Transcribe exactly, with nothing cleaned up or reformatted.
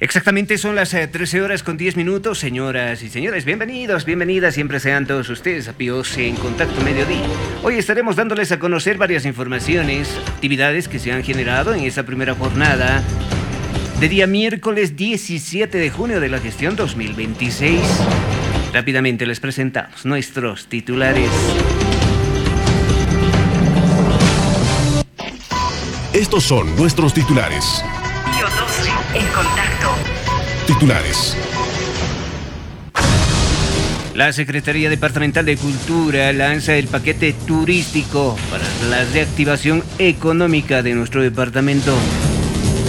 Exactamente son las eh, trece horas con diez minutos, señoras y señores. Bienvenidos, bienvenidas, siempre sean todos ustedes a Píos en Contacto Mediodía. Hoy estaremos dándoles a conocer varias informaciones, actividades que se han generado en esta primera jornada de día miércoles diecisiete de junio de la gestión dos mil veintiséis. Rápidamente les presentamos nuestros titulares. Estos son nuestros titulares. Pío doce en contacto. Titulares. La Secretaría Departamental de Cultura lanza el paquete turístico para la reactivación económica de nuestro departamento.